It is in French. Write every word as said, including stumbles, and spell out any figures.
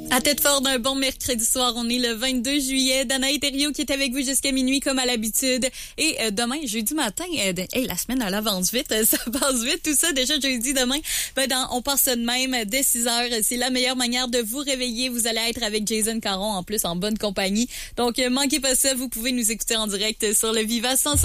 À tête forte d'un bon mercredi soir, on est le vingt-deux juillet. Danaï Thériault qui est avec vous jusqu'à minuit comme à l'habitude. Et euh, demain, jeudi matin, euh, de, hey, la semaine elle avance vite, euh, ça passe vite tout ça. Déjà jeudi, demain, ben, dans, on passe ça de même dès six heures. C'est la meilleure manière de vous réveiller. Vous allez être avec Jason Caron en plus en bonne compagnie. Donc, euh, manquez pas ça, vous pouvez nous écouter en direct sur le Viva cent